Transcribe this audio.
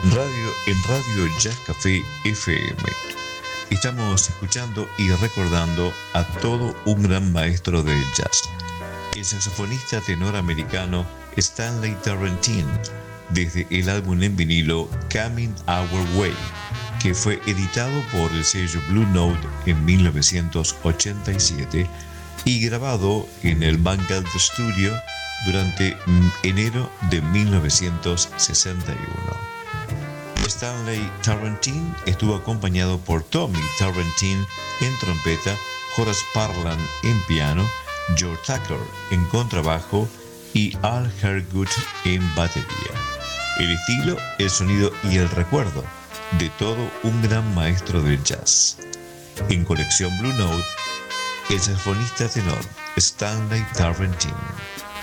Radio Jazz Café FM. Estamos escuchando y recordando a todo un gran maestro del jazz, el saxofonista tenor americano Stanley Tarantine, desde el álbum en vinilo Coming Our Way, que fue editado por el sello Blue Note en 1987 y grabado en el Vanguard Studio durante enero de 1961. Stanley Tarantine estuvo acompañado por Tommy Tarantine en trompeta, Horace Parlan en piano, George Tucker en contrabajo y Al Harewood en batería. El estilo, el sonido y el recuerdo de todo un gran maestro del jazz. En colección Blue Note, el saxofonista tenor Stanley Tarantine.